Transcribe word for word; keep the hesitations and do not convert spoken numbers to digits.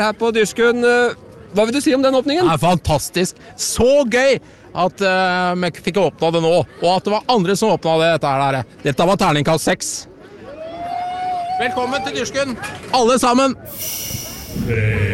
her på Dyrskuen. Hva vil du si om den åpningen? Det er fantastisk. Så gøy at uh, vi fikk åpna det nå, og at det var andre som åpna det. Dette, her. Dette var terningkast seks. Velkommen til Dyrskuen, alle sammen!